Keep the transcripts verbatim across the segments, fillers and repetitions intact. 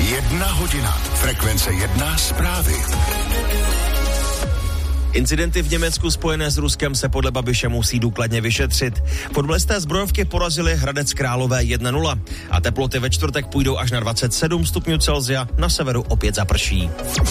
Jedna hodina. Frekvence jedna zprávy. Incidenty v Německu spojené s Ruskem se podle Babiše musí důkladně vyšetřit. Fotbalisté zbrojovky porazili Hradec Králové jedna nula a teploty ve čtvrtek půjdou až na dvacet sedm stupňů Celsia, na severu opět zaprší.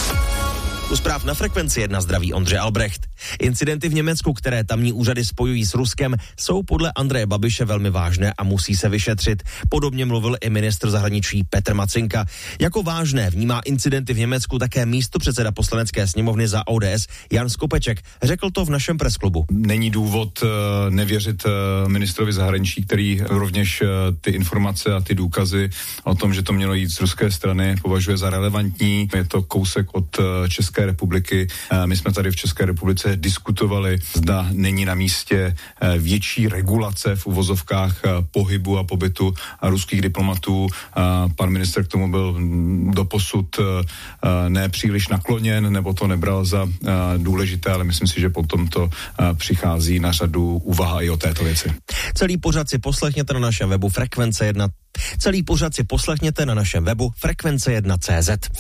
U zpráv na Frekvenci jedna zdraví Ondřej Albrecht. Incidenty v Německu, které tamní úřady spojují s Ruskem, jsou podle Andreje Babiše velmi vážné a musí se vyšetřit. Podobně mluvil i ministr zahraničí Petr Macinka. Jako vážné vnímá incidenty v Německu také místopředseda poslanecké sněmovny za O D S Jan Skopeček. Řekl to v našem presklubu. Není důvod uh, nevěřit uh, ministrovi zahraničí, který rovněž uh, ty informace a ty důkazy o tom, že to mělo jít z ruské strany, považuje za relevantní. Je to kousek od uh, České republiky. My jsme tady v České republice diskutovali, zda není na místě větší regulace v uvozovkách pohybu a pobytu ruských diplomatů. Pan ministr k tomu byl doposud nepříliš nakloněn, nebo to nebral za důležité, ale myslím si, že potom to přichází na řadu úvaha i o této věci. Celý pořad si poslechněte na našem webu Frekvence jedna. Celý pořad si poslechněte na našem webu frekvence jedna tečka cé zet.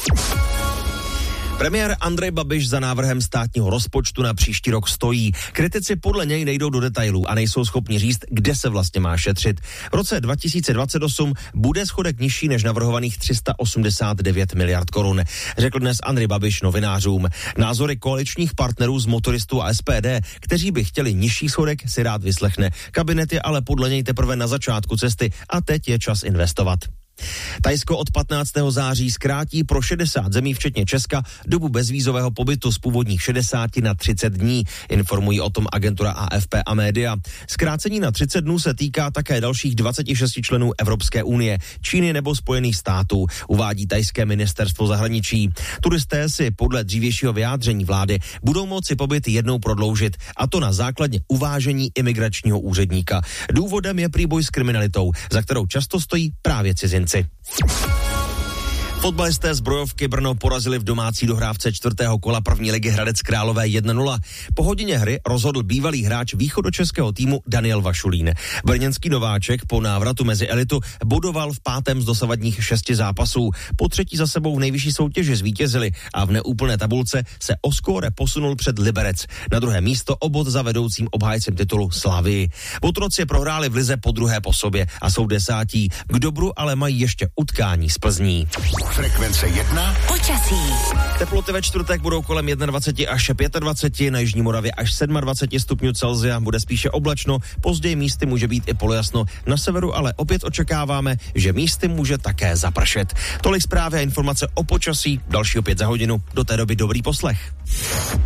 Premiér Andrej Babiš za návrhem státního rozpočtu na příští rok stojí. Kritici podle něj nejdou do detailů a nejsou schopni říct, kde se vlastně má šetřit. V roce dva tisíce dvacet osm bude schodek nižší než navrhovaných tři sta osmdesát devět miliard korun, řekl dnes Andrej Babiš novinářům. Názory koaličních partnerů z Motoristů a S P D, kteří by chtěli nižší schodek, si rád vyslechne. Kabinet je ale podle něj teprve na začátku cesty a teď je čas investovat. Tajsko od patnáctého září zkrátí pro šedesát zemí, včetně Česka, dobu bezvízového pobytu z původních šedesáti na třicet dní, informují o tom agentura A F P a média. Zkrácení na třicet dnů se týká také dalších dvaceti šesti členů Evropské unie, Číny nebo Spojených států, uvádí tajské ministerstvo zahraničí. Turisté si podle dřívějšího vyjádření vlády budou moci pobyt jednou prodloužit, a to na základě uvážení imigračního úředníka. Důvodem je prý boj s kriminalitou, za kterou často stojí právě cizinci. Fotbalisté zbrojovky Brno porazili v domácí dohrávce čtvrtého kola první ligy Hradec Králové jedna nula. Po hodině hry rozhodl bývalý hráč východočeského týmu Daniel Vašulín. Brněnský nováček po návratu mezi elitu bodoval v pátém z dosavadních šesti zápasů. Po třetí za sebou v nejvyšší soutěži zvítězili a v neúplné tabulce se o skóre posunul před Liberec. Na druhé místo o bod za vedoucím obhájcem titulu Slavii. Otroci prohráli v lize po druhé po sobě a jsou desátí. K dobru ale mají ještě utkání z Plzní. Frekvence jedna. Počasí. Teploty ve čtvrtek budou kolem dvacet jedna až dvacet pět, na jižní Moravě až dvacet sedm stupňů Celsia, bude spíše oblačno, později místy může být i polojasno. Na severu ale opět očekáváme, že místy může také zapršet. Tolik zprávy a informace o počasí, další opět za hodinu. Do té doby dobrý poslech.